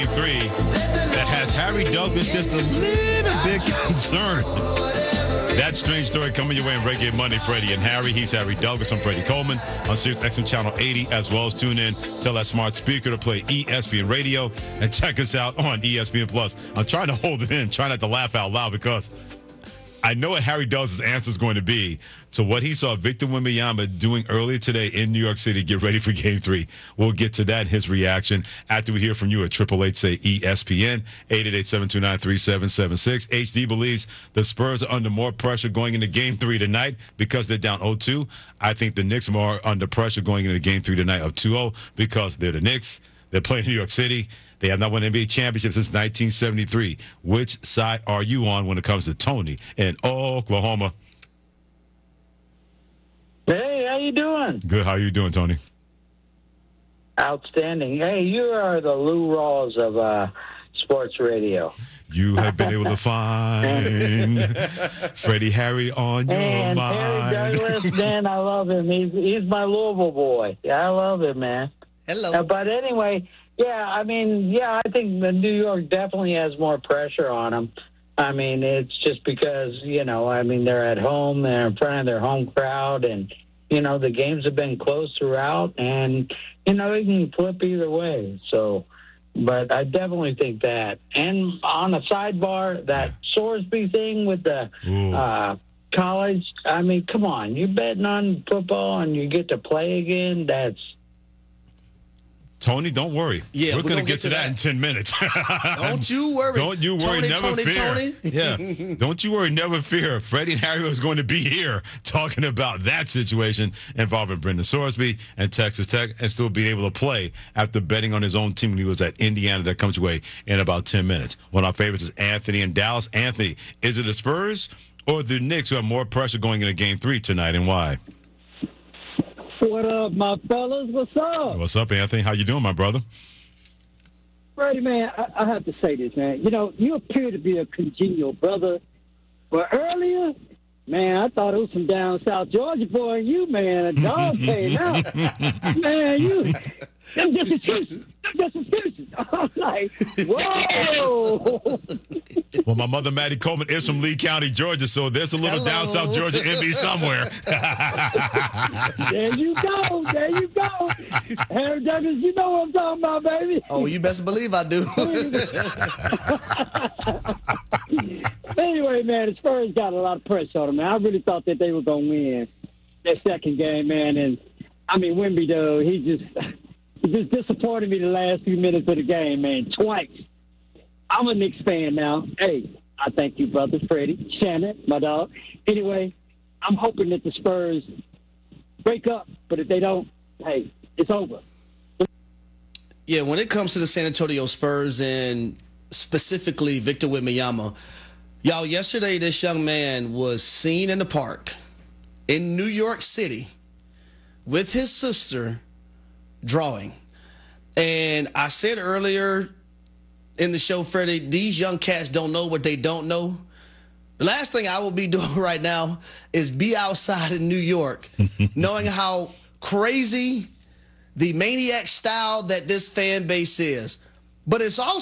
three that has Harry Douglas just a little bit concerned. That strange story coming your way in Reggae Monday, Freddie and Harry. He's Harry Douglas. I'm Freddie Coleman on Sirius XM Channel 80, as well as tune in. Tell that smart speaker to play ESPN Radio and check us out on ESPN Plus. I'm trying to hold it in, trying not to laugh out loud because I know what Harry Douglas' answer is going to be to what he saw Victor Wembanyama doing earlier today in New York City. Get ready for Game 3. We'll get to that, his reaction, after we hear from you at 888-SAY-ESPN, 888-729-3776. HD believes the Spurs are under more pressure going into Game 3 tonight because they're down 0-2. I think the Knicks are more under pressure going into Game 3 tonight of 2-0 because they're the Knicks. They're playing New York City. They have not won an NBA championship since 1973. Which side are you on when it comes to Tony in Oklahoma? Hey, how you doing? Good. How you doing, Tony? Outstanding. Hey, you are the Lou Rawls of sports radio. You have been able to find Freddie Harry on your and mind. Harry Douglas, man, I love him. He's my Louisville boy. I love him, man. Hello. But anyway, I think the New York definitely has more pressure on them. I mean, it's just because, they're at home, they're in front of their home crowd, and, the games have been close throughout, and, they can flip either way. So, but I definitely think that. And on a sidebar, that Sorsby thing with the college, I mean, come on, you're betting on football and you get to play again, that's... Tony, don't worry. Yeah, we're going to get to that in 10 minutes. Don't you worry. Don't you worry. Never fear. Tony. Yeah. Don't you worry. Never fear. Freddie and Harry is going to be here talking about that situation involving Brendan Sorsby and Texas Tech and still being able to play after betting on his own team when he was at Indiana. That comes your way in about 10 minutes. One of our favorites is Anthony in Dallas. Anthony, is it the Spurs or the Knicks who have more pressure going into Game 3 tonight, and why? What up, my fellas? What's up? What's up, Anthony? How you doing, my brother? Freddie, man, I have to say this, man. You appear to be a congenial brother. But earlier, man, I thought it was some down South Georgia boy and you, man. A dog came out. Man, them just excuses. I was like, whoa. Well, my mother, Maddie Coleman, is from Lee County, Georgia, so there's a little down South Georgia in me somewhere. There you go. Harry Douglas, you know what I'm talking about, baby. Oh, you best believe I do. Anyway, man, the Spurs got a lot of pressure on them, man. I really thought that they were going to win that second game, man. And, I mean, Wemby, though, he just disappointed me the last few minutes of the game, man, twice. I'm a Knicks fan now. Hey, I thank you, brother, Freddie, Shannon, my dog. Anyway, I'm hoping that the Spurs break up, but if they don't, hey, it's over. Yeah, when it comes to the San Antonio Spurs and specifically Victor Wembanyama, y'all, yesterday this young man was seen in the park in New York City with his sister drawing. And I said earlier in the show, Freddie, these young cats don't know what they don't know. The last thing I will be doing right now is be outside in New York knowing how crazy the maniac style that this fan base is. But it's also